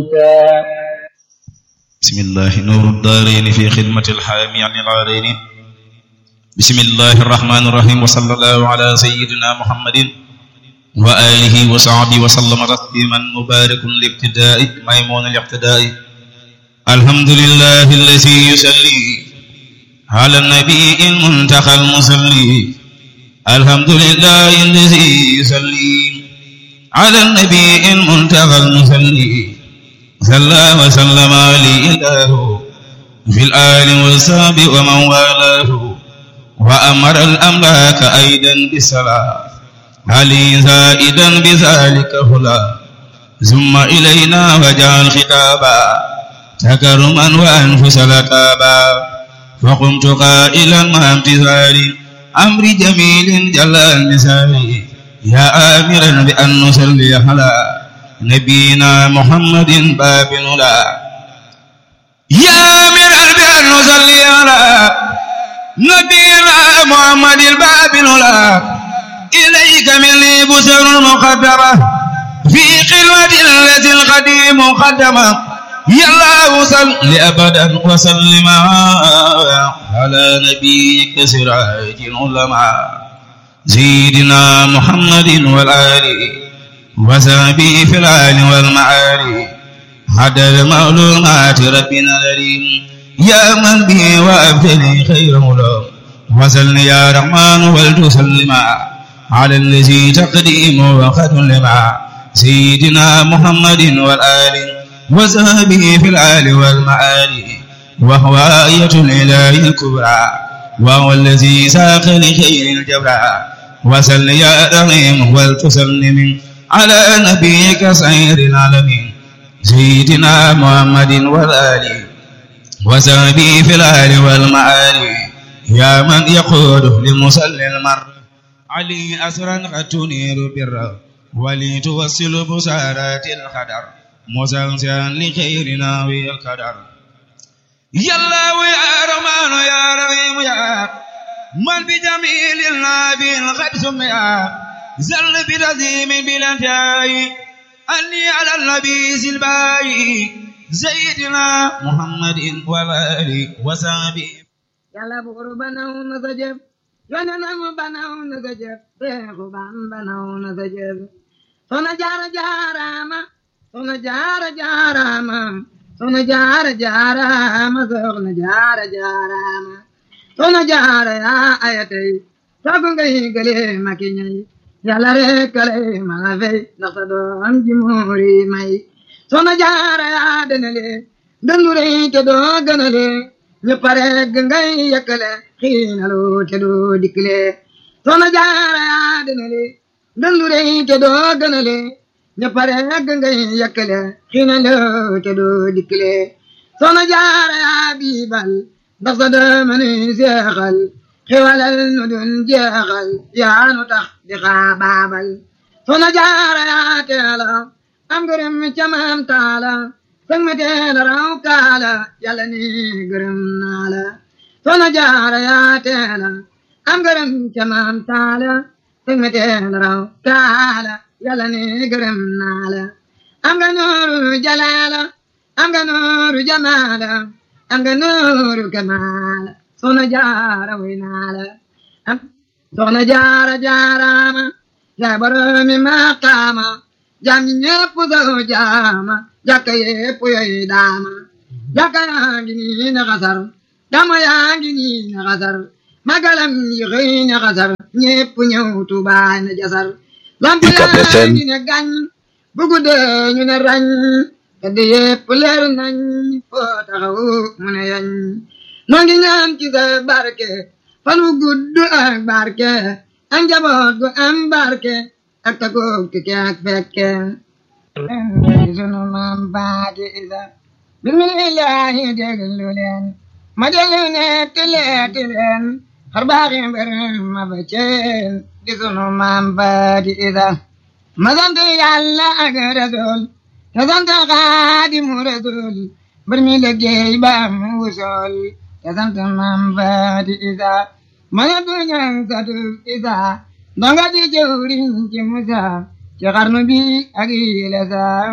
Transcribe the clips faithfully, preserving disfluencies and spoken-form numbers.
بسم الله نور الدارين في خدمة الحامي عن العارين بسم الله الرحمن الرحيم وصلى الله على سيدنا محمد وآله وصحبه وسلم تسليما مبارك الابتداء ميمون الاقتداء الحمد لله الذي يصلي على النبي المنتقى المصلي الحمد لله الذي يصلي على النبي المنتقى المصلي صلى وسلم عليه الله في الآل والصحب ومن والاه وأمر الأملاك أيضا بالصلاة علي زائدا بذلك هلا ثم إلينا وجعل خطابا تكرما وأنفس لتابا فقمت قائلا مع امتثال أمر جميل جل المثال يا آمرا بأن نصلي على نبينا محمد باب الهدى يا آمرا بأن نصلي على نبينا محمد باب الهدى إليك مني بشر مقدرة في خلوة التي القديم مقدمة يا الله صل أبدا وسلم على نبيك سراج العلماء سيدنا محمد والآل وصحبه في الآل والمعالي عدد معلومات ربنا الكريم يا من به وأبتلي خير مولاه وصل يا رحمن ولتسلم على الذي تقديم وقد لما سيدنا محمد والآل وصحبه في الآل والمعالي وهو آية الإله الكبرى وهو الذي ساق لخير الجبرى وصل يا رحيم ولتسلم على نبيك سير العالمين سيدنا محمد والآل وصحبه في الآل والمعالي يا من يقود لمصلي المر علي أسرا قد تنير بر ولتوصل بسارات القدر مسلسلا لخيرنا والقدر يا الله يا رحمن يا رحيم يا من بجميل النبي قد سمي زل برزيم بالانتهاء أني على النبي سلباي سيدنا محمد والآل وصحبه يلا بغر بناو نسجب يننم بناو نسجب بيخو بان بناو نسجب سونا جار جاراما سونا جار جاراما سونا جار جاراما سونا جار جاراما سونا جار يا آياتي ساكن غي غلي مكيني yàlla rek lay mën a fay ndax sa doom ji muuri may soxna jaara yaa denale dëndu rey te doo gënale ñëpp rek ngay yëkkale xiinalu te doo dikkale soxna jaara yaa denale dëndu rey te doo gënale ñëpp rek ngay yëkkale xiinalu te doo dikkale soxna jaara yaa biibal ndax sa doom ni seexal xewalal nu dun jeexal yaa nu tax di xaabaabal soxna jaara yaa teela am gërëm ca maam taala sëg me teela raw kaala yàlla ni gërëm naa la soxna jaara yaa teela am gërëm ca maam taala sëg me teela raw kaala yàlla ni gërëm naa la am nga nooru jalaala am nga nooru jamaala am nga nooru kamaala soxna jaara way naa la soxna jaara jaaraama yaa boromi maqaama jaam ñi ñépp saw jaama jàkka yépp yoy daama jàkka yaa ngi nii na xasar dama yaa ngi nii na xasar magalam yi xëy na xasar ñépp ñëw Tuubaa na jasar lamp yaa ngi ne gañ bu guddee ñu ne rañ tedd yépp leer nañ foo taxaw mu ne yañ noo ngi ñaan ci sa barke fan wu gudd ak barke ak njaboot gu am barke ak tagoog tike ak fekke sunu maam baati isa bismillahi déglu leen ma déglu netti leeti leen xar baaxi mbir ma ba ceen di sunu maam baati isa ma sant yàlla ak rasul te sant xaadimu rasul mbir mi liggéey ba am wusool te sant maam baati isa ma ne du ñaan satu isa ndonga di jëwriñ ci Musa ci xarnu bi ak yile sa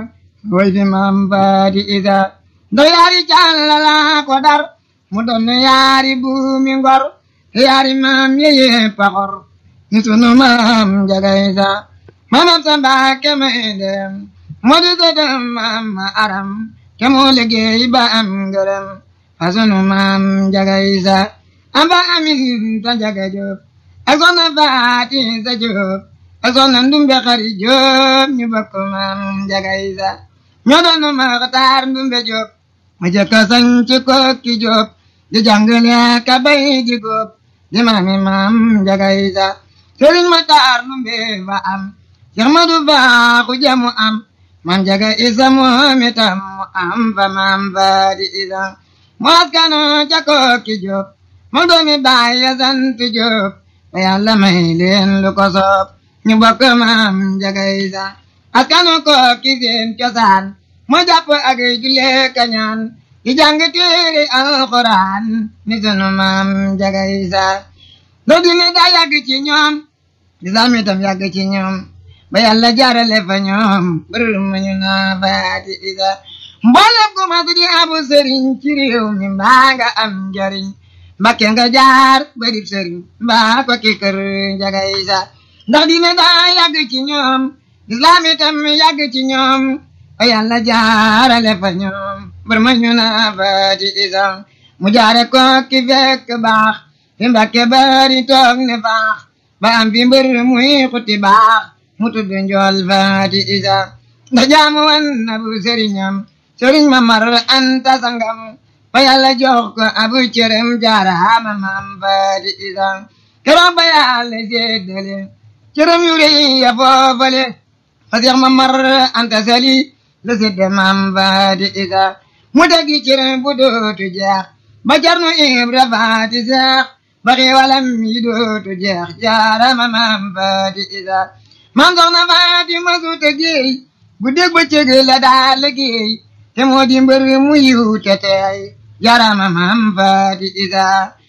way fi maam faati isa ndo yaari càllala ko dar mu doon yaari buumi ngor yaari maam yeye paxor ni sunu maam njaga isa maamam sa Mbàkke may dem moo di sëtam maam ma aram te moo liggéey ba am ngërëm fa sunu maam njaga isa amba amin ta njaga Jóob ak soxna faati sa Jóob ak soxna ndumbe xari Jóob ñu bokk maam njaga isa ñoo doon Maxtaar ndumbe Jóob ma jëkka sañ ci Kokki Jóob di jàngale ka bay di góob di maami maam njaga isa sëriñ Maxtaar ndumbe fa am Seex Madu Baaxu jamu am maam njaga isa moom itam mu am fa maam faati isa mu askano ca Kokki Jóob mu doomi baay ya sant Jóob ba Yàlla may leen lu ko soob ñu bokk maam njaga isa askano Kokki seen cosaan moo jàpp ak julee kañaan di jàng téere alxuraan ni sunu maam njaga isa doo dine daa yàgg ci ñoom di sami tam yàgg ci ñoom ba Yàlla jaarale fa ñoom bërër ma ñu naa faati isa mboolem ku mas di abu sëriñ ci réew mi mbaa nga am njariñ Mbàkke nga jaar barib sëriñ mbaa ko ki kër njaga isa ndax dine daa yàgg ci ñoom lislaam itam yàgg ci ñoom ba Yàlla jaarale fa ñoom bër ma ñu naa faati isa mu jaare ko ki fekk baax fi Mbàkke bari toog ne faax ba am fi mbër muy xuti baax mu tudd njool faati isa ndax jaamu wan na bu sëriñam sëriñ ma mar anta sangam ba Yàlla jox ko abu cërëm jaaraama maam faati isa keroog ba Yàlla séddale cërëm yu rëy ya foofale fa Seex ma mar anta sali la sédde maam faati isa mu degi cërëm bu dootu jeex ba Cerno Ibra faati seex ba xiiwalam yi dootu jeex jaaraama maam faati isa maam soxna faati masu te géey bu dég ba cëg la daa liggéey te moo di mbër mu yiw te teey jaaraama maam faati isa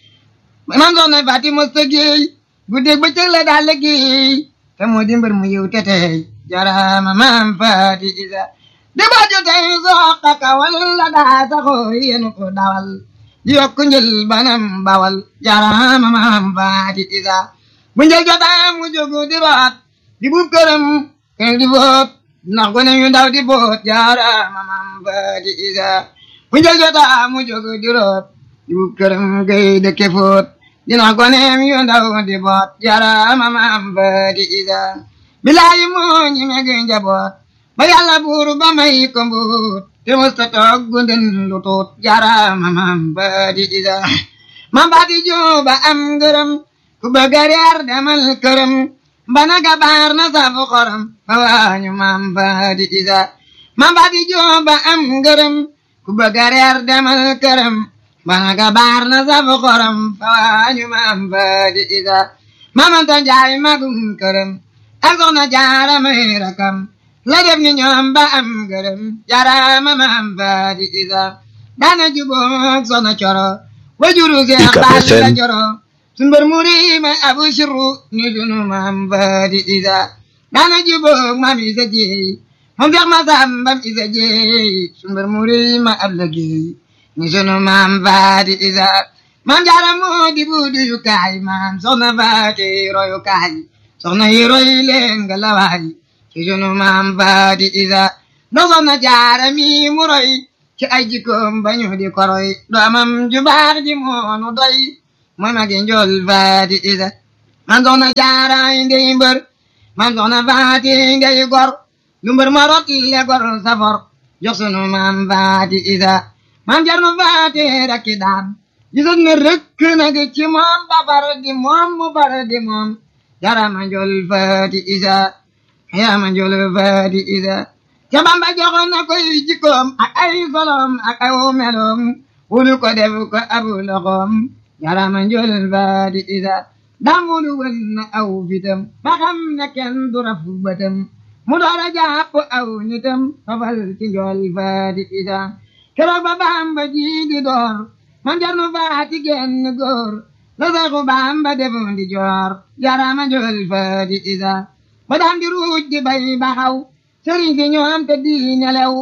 maam soxna faati masu te géey bu dég ba cëg la daa liggéey te moo di mbër mu yiw te teey jaaraama maam faati isa di ba jotey soqa kawal la daa saxoo yéen ko dawal di yokk njël banam bawal jaaraama maam faati isa bu njël jotaa mu jógu di root di buub këram kër di boot ndax gone yu ndaw di boot jaaraama maam faati isa bu njël jotaa mu jógu di root di buub këram gay dëkke foot di ndax gone yu ndaw di boot jaaraama maam faati isa bilaayi moo ñi meg njaboot ba Yàlla buur ba may ko mbuut te musta toog gunden lu tuut jaaraama maam faati isa maam faati Jóoba am ngërëm ku bëgg a reer demal këram bana gabaar na safu xorom fa waañu maam faati isa maam faati Jóoba am ngërëm ku bëgg a reer demal këram bana gabaar na safu xorom fa waañu maam faati isa maam Anta Njaay magum këram ak Soxna Jaara may rakam la def ni ñoom ba am ngërëm jaaraama maam faati isa daana jubook Soxna Coro wajuru Seex Balla Coro sun mbër muri ma abu shiru ni sunu maam faati isa daana jubook maam isa jeey moom Seex Masambam isa jeey sun mbër muri ma ab liggéey ni sunu maam faati isa maam Jaara moo di buudu yu kaay maam Soxna faati royu kaay soxna yi roy leen nga lawaay ci sunu maam faati isa do Soxna Jaara mi mu roy ci ay jikkoom bañu di koroy doomam ju baax ji moonu doy mooy magi njool faati isa man Soxna Jaara ndey mbër man Soxna faati ndey gor lu mbër ma rot le gor safor jox sunu maam faati isa maam Cerno faati rakki daam gisat ne rëkk nag ci moom ba far di moom mu far di moom jaaraama njool faati isa yaama njool faati isa ca Bamba joxoon na koy jikkoom ak ay solom ak ay meloom wulu ko def ko abu loxoom jaaraama njool faati isa damulu wën na aw fitam ba xam ne kenn du raf bëtam mu door a jàpp aw nitam fafal ci njool faati isa keroog ba Bamba ji di door man Cerno faati genn góor la Seexu Bamba defoon di joor jaaraama njool faati isa ba daan di ruuj di bay ba xaw sëriñ si ñoom te di nelew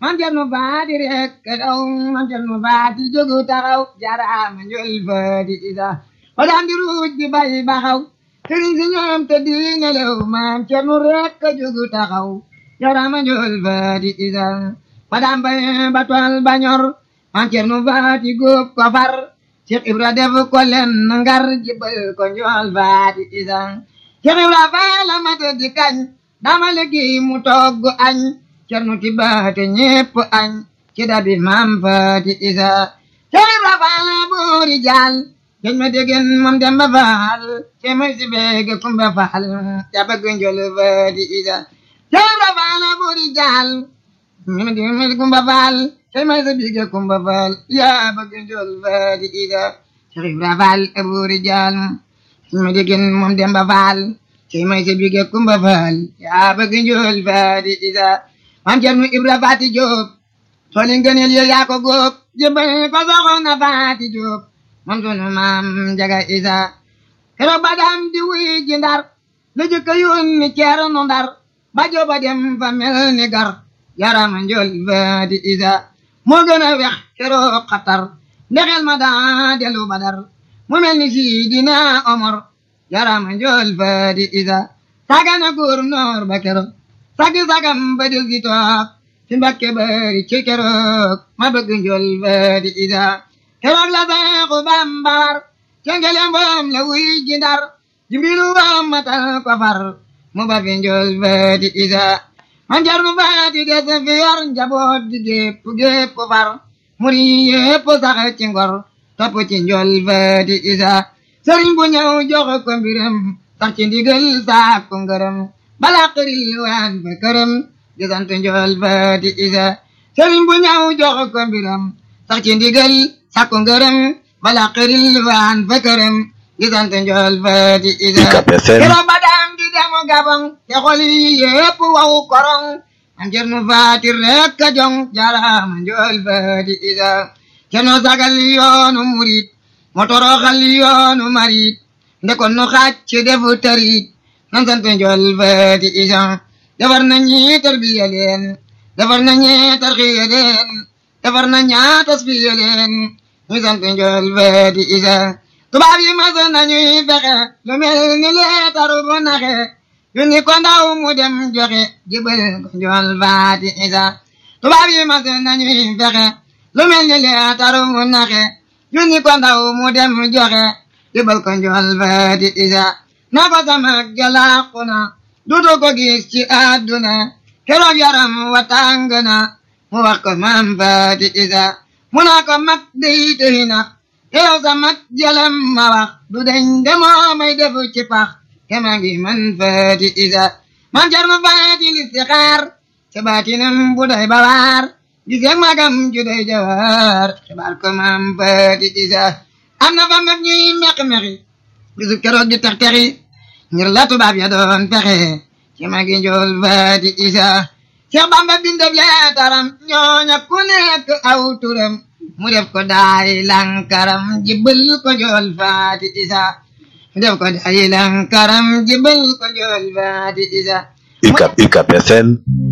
man Cerno Faati rek daw man Cerno Faati jógu taxaw jaraama njol faati isa ba daan di ruuj di bay baxaw sëriñ si ñoom te di nelew maam Cerno rek jógu taxaw jaraama njol faati isa ba daan bay ba tool ba ñor man Cerno Faati góob ko far Cheikh Ibra def ko len ngar jibal ko njol faati isa Cheikh Ibra faala mata di kañ dama léegi mu togg añ Cerno tibaate ñépp añ ci dabi maam faati isa Cheikh Ibra faala buuri jaal geñ ma degen moom Demba Faal ce may si beege Kumba Faal ja bëgg njol faati isa Cheikh Ibra faala buuri jaal geñ ma degen Kumba Faal ce may si beege Kumba Faal ja bëgg njol faati isa Cheikh Ibra faal buuri jaal geñ ma degen moom Demba Faal ce may si beege Kumba Faal ja bëgg njol faati isa maam Cerno Ibra Faati Jóob tooli ngëneel yo yaa ko góob jébbal ko soxna Faati Jóob moom sunu maam Njaga Isa keroog ba dam di wuy ji Ndar la jëkk yónni Cerno Ndar ba jooba dem fa mel ni gar yarama njol Faati Isa moo gën a wex keroog xatar ndexel ma daa delu Badar mu mel ni Sidina Omar yarama njol Faati Isa sagana gouverneur ba keroog sagi sagam ba del si toog si Mbakke Bari ci keroog ma bëgg njol Faati Isa keroog la Seexu Bamba war cengele mboom la wuy ji Ndar Jibrilu bam matal ko far mu ba fi njol Faati Isa man Cerno Faati des fi yor njaboot di gépp gépp far muri yépp sax ci ngor topp ci njol Faati Isa sëriñ bu ñëw jox ko mbiram sax ci ndigal saak ko ngërëm bala xëril waan fa këram di sant njol Faati Isa sëriñ bu ñëw jox ko mbiram sax ci ndigal sakku ngërëm bala xëril waan fa këram di sant njol Faati Isa keroog ba daam di demu Gabon te xol yi yépp waw korong am Cerno Faati rek ka jong jaraama njol Faati Isa Cerno sagal yoonu murit mo toroxal yoonu marit ndekon nu xaaj ci defu tarit nan sant njol Faati Isa defar na ñi tarbiya leen defar na ñi tarxiya leen defar na ñaa tasfiya leen ñu sant njol Faati Isa tubaab yi mas nañuy fexe lu mel ni leetaru bu naxe yu ni ko ndaw mu dem joxe jibal ko njol Faati Isa tubaab yi mas nañuy fexe lu mel ni leetaru bu naxe yu ni ko ndaw mu dem joxe jibal ko njol Faati Isa na ko sama galaaku na dudu ko gis ci àdduna keroog yaram wa tàng na mu wax ko maam Faati Isa mu naa ko mag dey tëy na yow sa mag jëlam ma wax du deñ demoo may defu ci pax kema ngi man Faati Isa man Cerno Faati listixaar ca baatinam bu doy bawaar gis ak magam ju doy jawaar xibaar ko maam Faati Isa am na fa mag ñuy meq-meqi bisu keroog di tex texi ngir la tubaab ya doon fexe ci magi njol Faati Isa Seex Bamba bindab leetaram ñooña ku nekk aw turam mu def ko daay lankaram jibbal ko njol Faati Isa mu def ko daay lankaram jibbal ko njol Faati Isa UCAB UCAB F M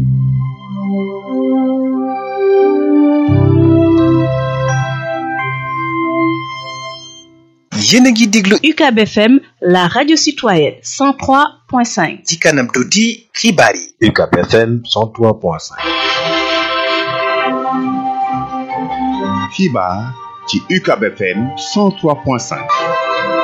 yéen a ngi déglu UCAB F M la radio citoyenne cent trois point cinq. ci kanam tuuti xibaar yi. UCAB F M cent trois point cinq. xibaar ci UCAB F M cent trois point cinq.